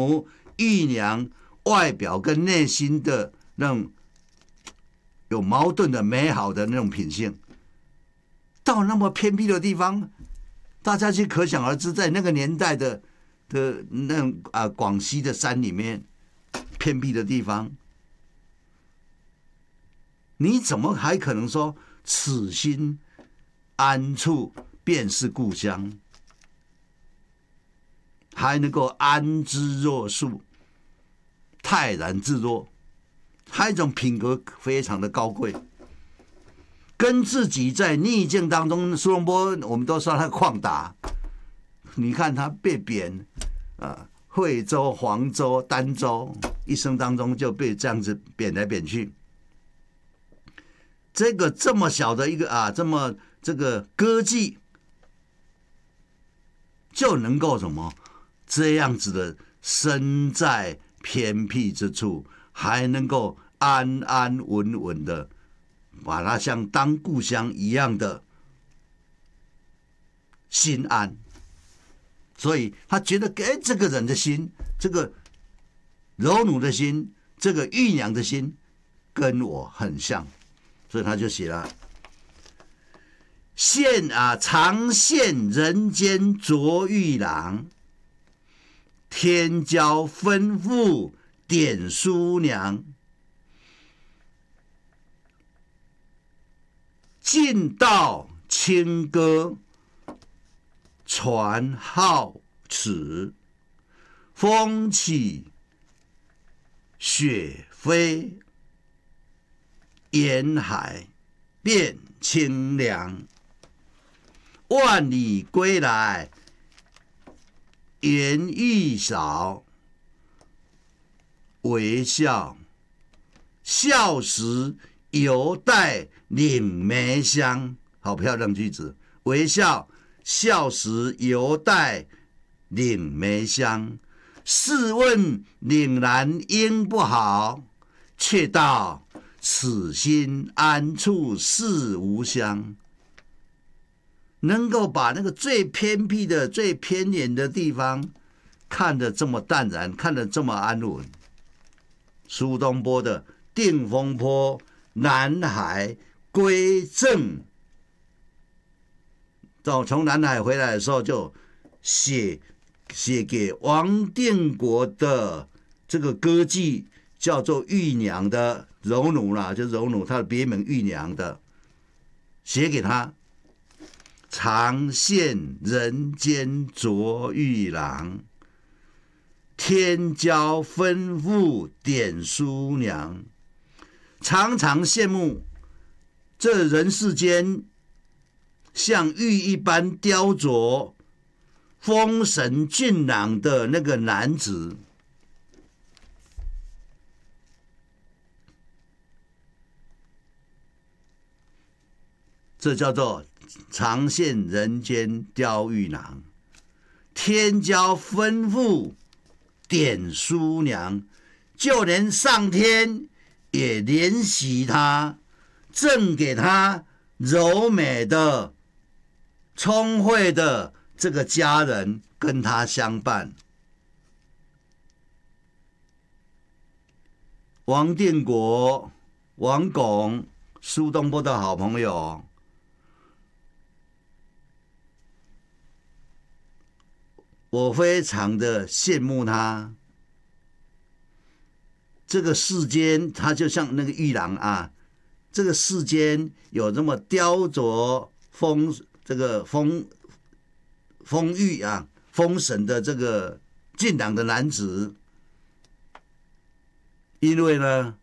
奴、玉娘外表跟内心的那种有矛盾的美好的那种品性，到那么偏僻的地方，大家就可想而知，在那个年代的那种广西的山里面，偏僻的地方，你怎么还可能说此心安处便是故乡，还能够安之若素，泰然自若？还有一种品格非常的高贵，跟自己在逆境当中，苏东坡我们都说他旷达。你看他被贬惠州、黄州、儋州，一生当中就被这样子贬来贬去。这么小的一个这个歌妓，就能够什么这样子的身在偏僻之处，还能够安安稳稳的把它像当故乡一样的心安。所以他觉得这个人的心，这个柔奴的心，这个玉娘的心跟我很像，所以他就写了常羡人间卓玉郎，天骄吩咐点书娘，尽道清歌传皓齿，风起雪飞，沿海变清凉。万里归来颜愈少，微笑笑时犹带岭梅香。好漂亮句子，微笑笑时犹带岭梅香。试问岭南应不好，却道此心安处是吾乡。能够把那个最偏僻的、最偏远的地方看得这么淡然，看得这么安稳。苏东坡的《定风波南海归正》，从南海回来的时候就写给王定国的这个歌妓，叫做玉娘的柔奴啦，就是柔奴，他的别名玉娘的，写给他。常羡人间卓玉郎，天骄吩咐点书娘。常常羡慕这人世间像玉一般雕琢、风神俊朗的那个男子。这叫做常羡人间雕玉郎，天骄吩咐点书娘，就连上天也怜惜他，赠给他柔美的、聪慧的这个佳人跟他相伴。王定国、王巩，苏东坡的好朋友。我非常的羡慕他，这个世间他就像那个玉郎啊，这个世间有这么雕琢这个风玉啊，风神的这个俊朗的男子，因为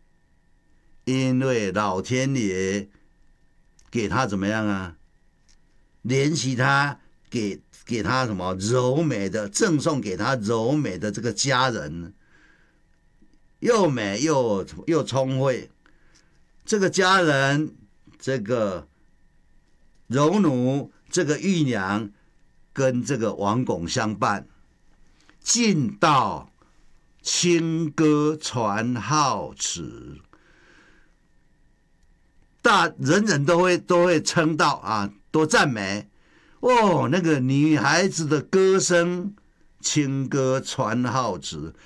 老天爷给他怎么样啊？怜惜他，给他什么柔美的，赠送给他柔美的这个佳人，又美又聪慧。这个佳人，这个柔奴，这个玉娘，跟这个王巩相伴，尽道清歌传皓齿。人人都会称道啊，多赞美哦，那个女孩子的歌声，清歌传皓齿，